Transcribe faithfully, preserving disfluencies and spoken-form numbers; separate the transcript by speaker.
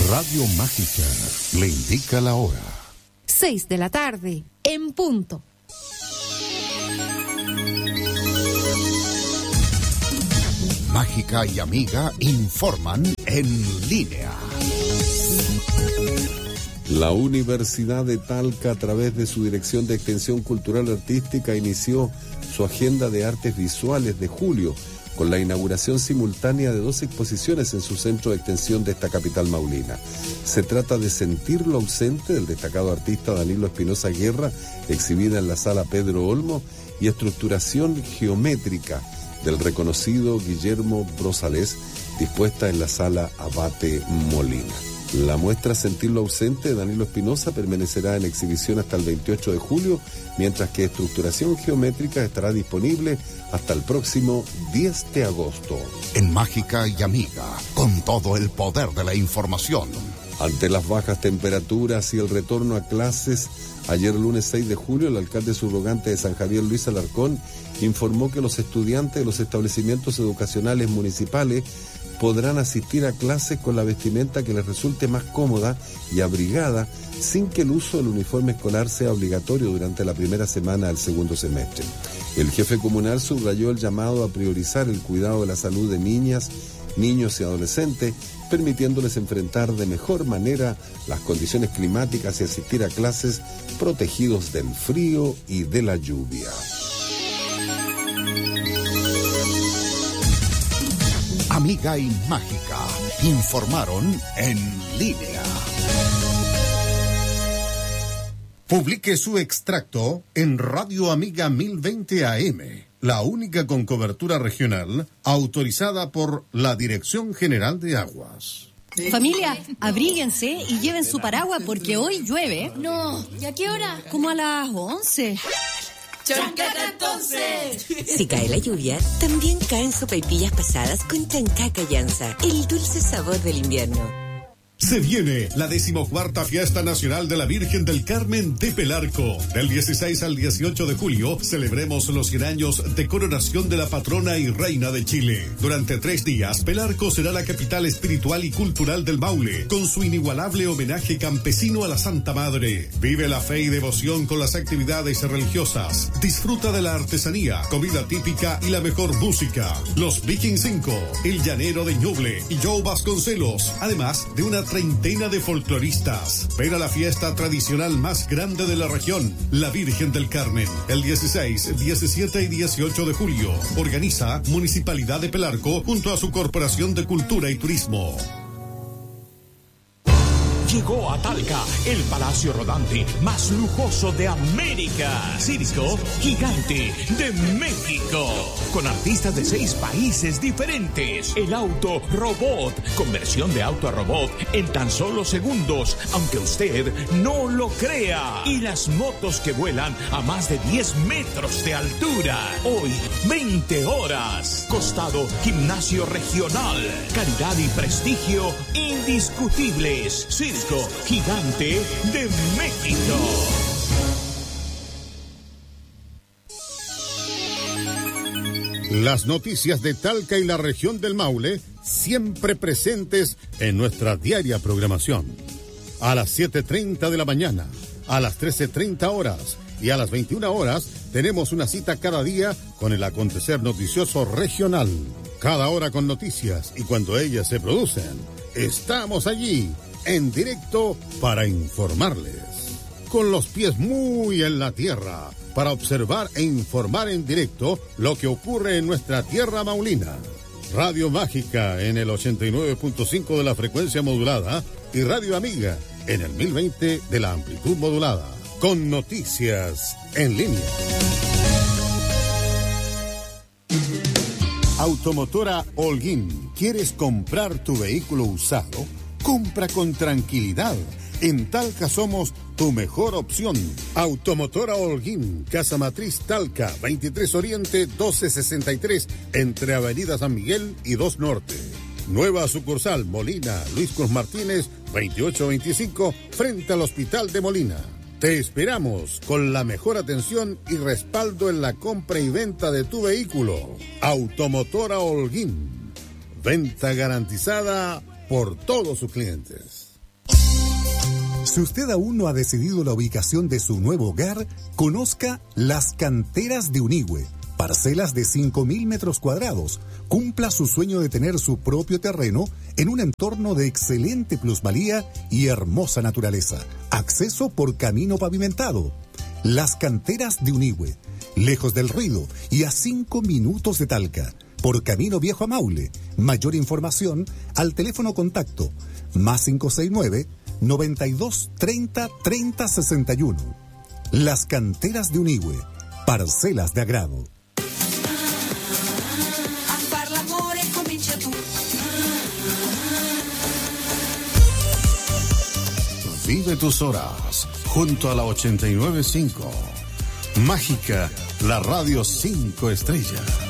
Speaker 1: Radio Mágica le indica la hora.
Speaker 2: Seis de la tarde, en punto.
Speaker 1: Mágica y Amiga informan en línea.
Speaker 3: La Universidad de Talca, a través de su Dirección de Extensión Cultural Artística, inició su agenda de artes visuales de julio, con la inauguración simultánea de dos exposiciones en su centro de extensión de esta capital maulina. Se trata de Sentir lo ausente, del destacado artista Danilo Espinosa Guerra, exhibida en la Sala Pedro Olmo, y Estructuración Geométrica, del reconocido Guillermo Brosales, dispuesta en la Sala Abate Molina. La muestra Sentir lo ausente de Danilo Espinosa permanecerá en exhibición hasta el veintiocho de julio, mientras que Estructuración Geométrica estará disponible hasta el próximo diez de agosto.
Speaker 1: En Mágica y Amiga, con todo el poder de la información.
Speaker 3: Ante las bajas temperaturas y el retorno a clases, ayer lunes seis de julio, el alcalde subrogante de San Javier, Luis Alarcón, informó que los estudiantes de los establecimientos educacionales municipales podrán asistir a clases con la vestimenta que les resulte más cómoda y abrigada, sin que el uso del uniforme escolar sea obligatorio durante la primera semana del segundo semestre. El jefe comunal subrayó el llamado a priorizar el cuidado de la salud de niñas, niños y adolescentes, permitiéndoles enfrentar de mejor manera las condiciones climáticas y asistir a clases protegidos del frío y de la lluvia.
Speaker 1: Amiga y Mágica informaron en línea. Publique su extracto en Radio Amiga mil veinte A M, la única con cobertura regional autorizada por la Dirección General de Aguas.
Speaker 4: Familia, abríguense y lleven su paraguas porque hoy llueve.
Speaker 5: No, ¿y a qué hora?
Speaker 4: Como a las once.
Speaker 5: ¡Chancaca entonces!
Speaker 6: Si cae la lluvia, también caen sopaipillas pasadas con Chancaca Llanza, el dulce sabor del invierno.
Speaker 7: Se viene la decimocuarta Fiesta Nacional de la Virgen del Carmen de Pelarco. Del dieciséis al dieciocho de julio, celebremos los cien años de coronación de la patrona y reina de Chile. Durante tres días, Pelarco será la capital espiritual y cultural del Maule, con su inigualable homenaje campesino a la Santa Madre. Vive la fe y devoción con las actividades religiosas. Disfruta de la artesanía, comida típica y la mejor música. Los Viking cinco, El Llanero de Ñuble y Joe Vasconcelos, además de una treintena de folcloristas. Ven a la fiesta tradicional más grande de la región, la Virgen del Carmen, el dieciséis, diecisiete y dieciocho de julio. Organiza Municipalidad de Pelarco junto a su Corporación de Cultura y Turismo.
Speaker 8: Llegó a Talca el palacio rodante más lujoso de América. Circo Gigante de México. Con artistas de seis países diferentes. El auto robot. Conversión de auto a robot en tan solo segundos, aunque usted no lo crea. Y las motos que vuelan a más de diez metros de altura. Hoy, veinte horas. Costado Gimnasio Regional. Calidad y prestigio indiscutibles. Circo Gigante de México.
Speaker 1: Las noticias de Talca y la región del Maule, siempre presentes en nuestra diaria programación. A las siete treinta de la mañana, a las trece treinta horas y a las veintiuna horas tenemos una cita cada día con el acontecer noticioso regional. Cada hora con noticias, y cuando ellas se producen, estamos allí, en directo, para informarles. Con los pies muy en la tierra, para observar e informar en directo lo que ocurre en nuestra tierra maulina. Radio Mágica en el ochenta y nueve punto cinco de la frecuencia modulada y Radio Amiga en el mil veinte de la amplitud modulada. Con noticias en línea. Automotora Holguín. ¿Quieres comprar tu vehículo usado? Compra con tranquilidad. En Talca somos tu mejor opción. Automotora Holguín, Casa Matriz Talca, veintitrés Oriente, doce sesenta y tres, entre Avenida San Miguel y dos Norte. Nueva sucursal Molina, Luis Cruz Martínez, veintiocho veinticinco, frente al Hospital de Molina. Te esperamos con la mejor atención y respaldo en la compra y venta de tu vehículo. Automotora Holguín. Venta garantizada por todos sus clientes.
Speaker 9: Si usted aún no ha decidido la ubicación de su nuevo hogar, conozca Las Canteras de Unigüe. Parcelas de cinco mil metros cuadrados. Cumpla su sueño de tener su propio terreno en un entorno de excelente plusvalía y hermosa naturaleza. Acceso por camino pavimentado. Las Canteras de Unigüe. Lejos del ruido y a cinco minutos de Talca. Por Camino Viejo a Maule. Mayor información al teléfono contacto más cinco seis nueve, noventa y dos, treinta, treinta, sesenta y uno. Las Canteras de Unigüe. Parcelas de agrado.
Speaker 1: Vive tus horas junto a la ochenta y nueve punto cinco. Mágica, la radio cinco estrellas.